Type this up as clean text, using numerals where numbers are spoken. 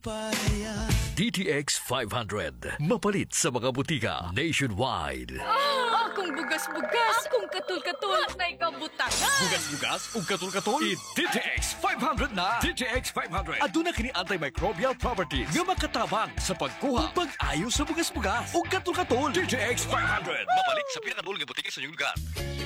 DTX 500. Mapalit sa mga butika nationwide. Akong bugas-bugas, akong katul-katul, nay kabutangan. Bugas-bugas ug katul-katul. DTX 500 na. DTX 500. Aduna kini antimicrobial properties nga makatabang sa pagkuha ug pag-ayo sa bugas-bugas ug katul-katul. DTX 500. Mapalit sa pinakadulong nga butika sa inyong lugar.